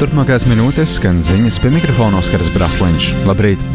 Turpmākās minūtes skan ziņas, pie mikrofona Oskars Brasliņš. Labrīt!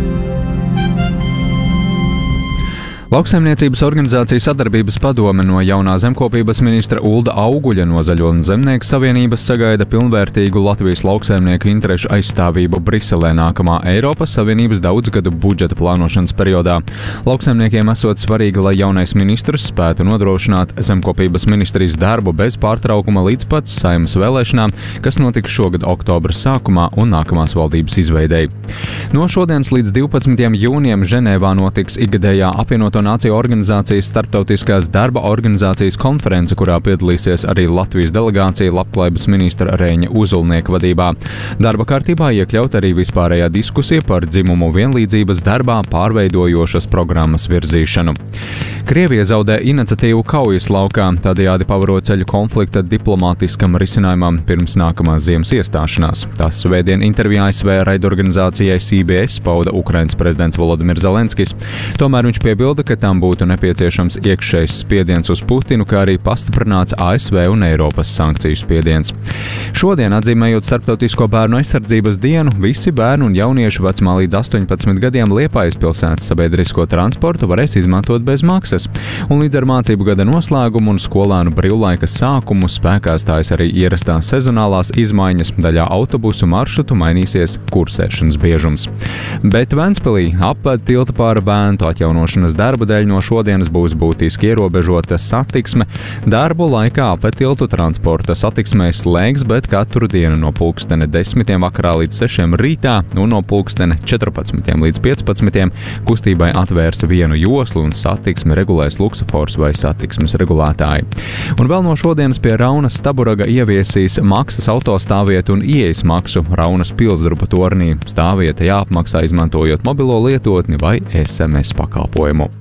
Lauksaimniecības organizācijas sadarbības padome no jaunā zemkopības ministra Ulda Auguļa no Zaļo un Zemnieku savienības sagaida pilnvērtīgu Latvijas lauksaimnieku interešu aizstāvību Briselē nākamā Eiropas Savienības daudzgadu budžeta plānošanas periodā. Lauksaimniekiem esot svarīgi, lai jaunais ministrs spētu nodrošināt zemkopības ministrijas darbu bez pārtraukuma līdz pat Saeimas vēlēšanām, kas notiks šogad oktobra sākumā un nākamās valdības izveidei. No šodienas līdz 12. jūnijam Ženēvā notiks ikgadējā apvienoto Nāciju organizācijas starptautiskās darba organizācijas konference, kurā piedalīsies arī Latvijas delegācija labklājības ministra Reiņa Uzulnieka vadībā. Darba kārtībā iekļaut arī vispārējā diskusija par dzimumu vienlīdzības darbā pārveidojošas programmas virzīšanu. Krievija zaudē iniciatīvu kaujas laukā, tādējādi pavarot ceļu konflikta diplomātiskam risinājumam pirms nākamās ziemas iestāšanās. Tas svētdien intervijā ASV raidorganizācijai CBS pauda Ukrainas prezidents Volodimirs Zelenskis. Tomēr viņš piebilda, ka tam būtu nepieciešams iekšējs spiediens uz Putinu, kā arī pastiprināts ASV un Eiropas sankciju spiediens. Šodien, atzīmējot Starptautisko bērnu aizsardzības dienu, visi bērni un jaunieši vecumā līdz 18 gadiem Liepājas pilsētas sabiedrisko transportu varēs izmantot bez maksas. Un līdz ar mācību gada noslēgumu un skolēnu brīvlaika sākumu spēkā stājas arī ierastās sezonālās izmaiņas, daļā autobusu maršrutu mainīsies kursēšanas biežums. Bet Ventspilī apved tilta pāra Vēntu atjaunošanas darba dēļ no šodienas būs būtiski ierobežota satiksme. Darbu laikā apved tiltu transporta satiksmē slēgs, bet katru dienu no pulkstene 10 vakarā līdz 6 rītā un no pulkstene 14 līdz 15 kustībai atvērs vienu joslu un satiksmi regulēs luksofors vai satiksmes regulētāji. Un vēl no šodienas pie Raunas Staburaga ieviesīs maksas autostāvvietu un ieejas maksu Raunas Pilsdrupa tornī. Stāvvieta jāapmaksā izmantojot mobilo lietotni vai SMS pakalpojumu.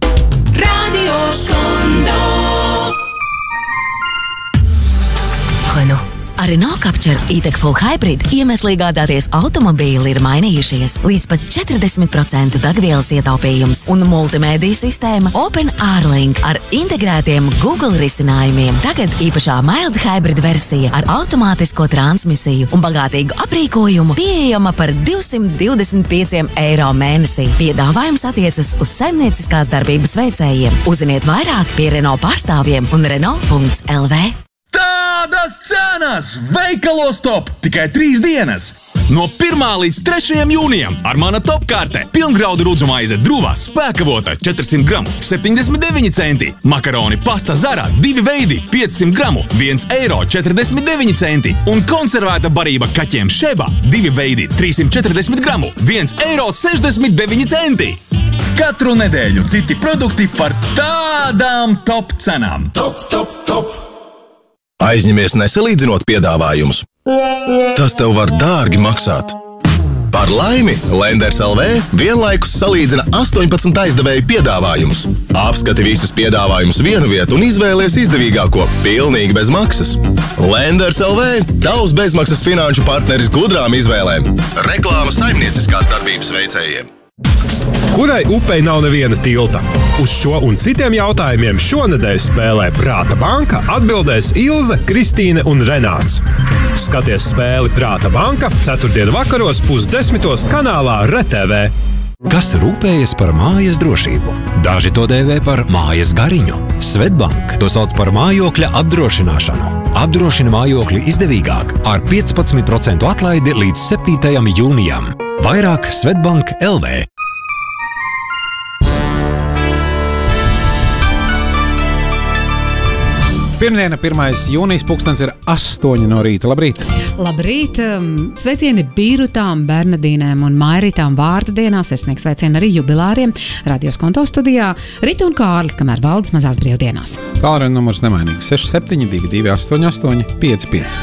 Radio Skondo. Renault. Ar Renault Captur E-Tech Full Hybrid iemesli iegādāties automobīli ir mainījušies. Līdz pat 40% degvielas ietaupījums un multimēdiju sistēma Open R-Link ar integrētiem Google risinājumiem. Tagad īpašā mild hybrid versija ar automātisko transmisiju un bagātīgu aprīkojumu pieejama par €225 mēnesī. Piedāvājums attiecas uz saimnieciskās darbības veicējiem. Uzziniet vairāk pie Renault pārstāvjiem un Renault.lv. Tādas cenas! Veikalos top! Tikai 3 dienas! No 1. līdz 3. jūnijam ar mana topkārte pilngraudu rudzumaize Druva spēkavota 400 gramu 79 centi, makaroni pasta Zara 2 veidi 500 gramu 1,49 eiro un konservēta barība kaķiem Šeba 2 veidi 340 gramu 1,69 eiro. Katru nedēļu citi produkti par tādām top cenām. Top! Aizņemies nesalīdzinot piedāvājumus. Tas tev var dārgi maksāt. Par laimi Lenders LV vienlaikus salīdzina 18 aizdevēju piedāvājumus. Apskati visus piedāvājumus vienu vietu un izvēlies izdevīgāko, pilnīgi bez maksas. Lenders LV – tavs bezmaksas finanšu partneris gudrām izvēlēm. Reklāma saimnieciskās darbības veicējiem. Kurai upei nav neviena tilta? Uz šo un citiem jautājumiem šonedēļ spēlē Prāta banka atbildēs Ilze, Kristīne un Renāts. Skaties spēli Prāta banka 4. vakaros 9:30 kanālā RTV. Kas rūpējas par mājas drošību? Daži to dēvē par mājas gariņu. Svetbank to sauc par mājokļa apdrošināšanu. Apdrošina mājokli izdevīgāk ar 15% atlaidi līdz 7. jūnijam. Vairāk Svetbank LV. Pirmdiena, 1. jūnijas, pulkstens ir 8 no rīta. Labrīt! Labrīt! Sveicieni Bīrutām, Bernadīnēm un Mairitām vārda dienā. Sirsnīgs sveicieni arī jubilāriem. Radio Skondo studijā Rita un Kārlis, kamēr valdes mazās brīvdienās. Tālruņa numurs nemainīgs 6722 88 55.